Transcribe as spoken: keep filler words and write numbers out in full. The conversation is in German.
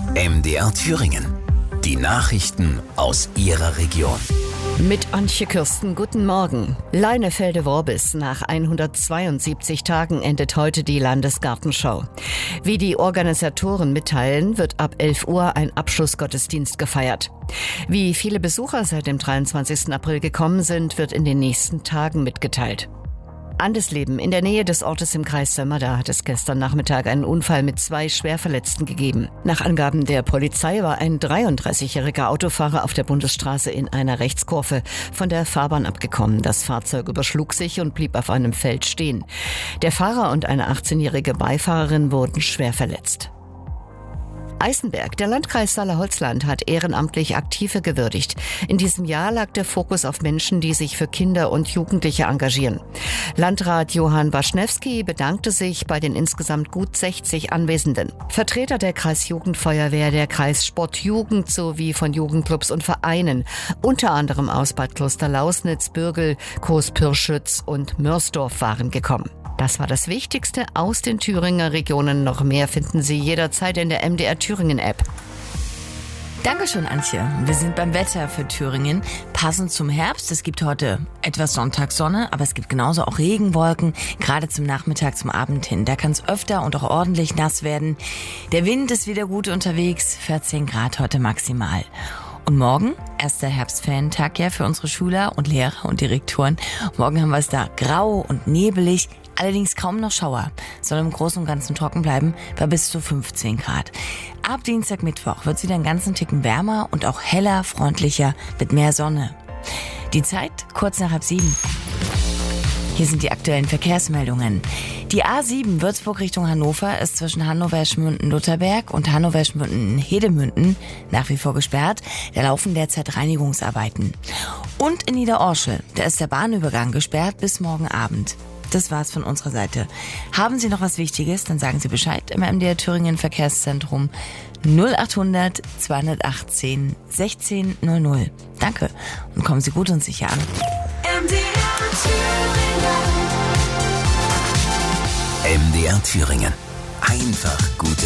M D R Thüringen. Die Nachrichten aus Ihrer Region. Mit Antje Kürsten, guten Morgen. Leinefelde-Worbis. Nach hundertzweiundsiebzig Tagen endet heute die Landesgartenschau. Wie die Organisatoren mitteilen, wird ab elf Uhr ein Abschlussgottesdienst gefeiert. Wie viele Besucher seit dem dreiundzwanzigsten April gekommen sind, wird in den nächsten Tagen mitgeteilt. Andesleben. In der Nähe des Ortes im Kreis Sömmerda hat es gestern Nachmittag einen Unfall mit zwei Schwerverletzten gegeben. Nach Angaben der Polizei war ein dreiunddreißigjähriger Autofahrer auf der Bundesstraße in einer Rechtskurve von der Fahrbahn abgekommen. Das Fahrzeug überschlug sich und blieb auf einem Feld stehen. Der Fahrer und eine achtzehnjährige Beifahrerin wurden schwer verletzt. Eisenberg. Der Landkreis Saale-Holzland hat ehrenamtlich Aktive gewürdigt. In diesem Jahr lag der Fokus auf Menschen, die sich für Kinder und Jugendliche engagieren. Landrat Johann Waschnewski bedankte sich bei den insgesamt gut sechzig Anwesenden. Vertreter der Kreisjugendfeuerwehr, der Kreissportjugend sowie von Jugendclubs und Vereinen, unter anderem aus Bad Klosterlausnitz, Bürgel, Coes-Pürschütz und Mörsdorf waren gekommen. Das war das Wichtigste aus den Thüringer Regionen. Noch mehr finden Sie jederzeit in der M D R Thüringen App. Dankeschön, Antje. Wir sind beim Wetter für Thüringen. Passend zum Herbst. Es gibt heute etwas Sonntagssonne, aber es gibt genauso auch Regenwolken, gerade zum Nachmittag, zum Abend hin. Da kann es öfter und auch ordentlich nass werden. Der Wind ist wieder gut unterwegs, vierzehn Grad heute maximal. Und morgen, erster Herbstferientag ja für unsere Schüler und Lehrer und Direktoren. Morgen haben wir es da grau und nebelig, allerdings kaum noch Schauer. Soll im Großen und Ganzen trocken bleiben, bei bis zu fünfzehn Grad. Ab Dienstag, Mittwoch wird es wieder einen ganzen Ticken wärmer und auch heller, freundlicher mit mehr Sonne. Die Zeit kurz nach halb sieben. Hier sind die aktuellen Verkehrsmeldungen. Die A sieben Würzburg Richtung Hannover ist zwischen Hannover-Schmünden-Lutherberg und Hannover-Schmünden-Hedemünden nach wie vor gesperrt. Da laufen derzeit Reinigungsarbeiten. Und in Niederorschel, da ist der Bahnübergang gesperrt bis morgen Abend. Das war's von unserer Seite. Haben Sie noch was Wichtiges, dann sagen Sie Bescheid im M D R Thüringen Verkehrszentrum null achthundert zweihundertachtzehn sechzehn null null. Danke und kommen Sie gut und sicher an. M D R Thüringen. Einfach gute